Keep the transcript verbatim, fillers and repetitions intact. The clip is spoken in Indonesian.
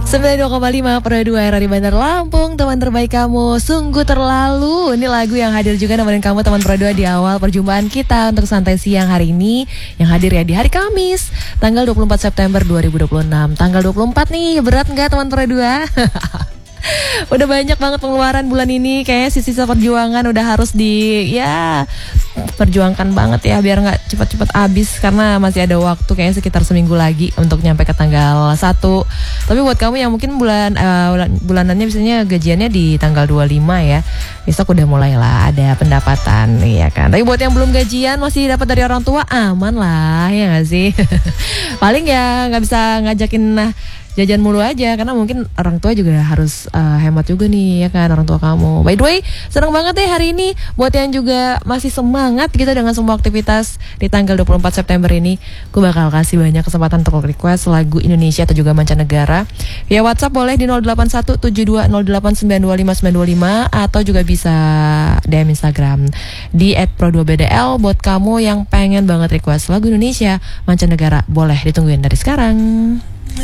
sembilan puluh dua koma lima Pro dua R A di Bandar Lampung. Teman terbaik kamu, sungguh terlalu. Ini lagu yang hadir juga nemenin kamu teman Pro dua di awal perjumpaan kita untuk santai siang hari ini. Yang hadir ya di hari Kamis, tanggal dua puluh empat September dua ribu dua puluh enam. Tanggal dua puluh empat nih, berat nggak teman Pro dua? Udah banyak banget pengeluaran bulan ini. Kayaknya sisa-sisa perjuangan udah harus di ya perjuangkan banget ya biar nggak cepat-cepat habis, karena masih ada waktu kayaknya sekitar seminggu lagi untuk nyampe ke tanggal satu. Tapi buat kamu yang mungkin bulan uh, bulanannya biasanya gajiannya di tanggal dua puluh lima ya, besok udah mulai lah ada pendapatan ya kan. Tapi buat yang belum gajian masih dapat dari orang tua, aman lah ya nggak sih? Paling ya nggak bisa ngajakin nah jajan mulu aja, karena mungkin orang tua juga harus uh, hemat juga nih ya kan, orang tua kamu. By the way, senang banget deh hari ini buat yang juga masih semangat gitu dengan semua aktivitas di tanggal dua puluh empat September ini. Gue bakal kasih banyak kesempatan untuk request lagu Indonesia atau juga mancanegara via WhatsApp, boleh di nol delapan satu tujuh dua nol delapan sembilan dua lima sembilan dua lima, atau juga bisa D M Instagram di et pro dua b d l. Buat kamu yang pengen banget request lagu Indonesia mancanegara, boleh ditungguin dari sekarang.